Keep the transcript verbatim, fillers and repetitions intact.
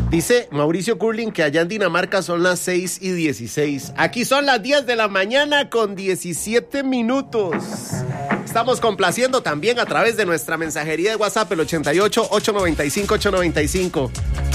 Dice Mauricio Curling que allá en Dinamarca son las seis y dieciséis. Aquí son las diez de la mañana con diecisiete minutos. Estamos complaciendo también a través de nuestra mensajería de WhatsApp, el ochenta y ocho, ochocientos noventa y cinco, ochocientos noventa y cinco.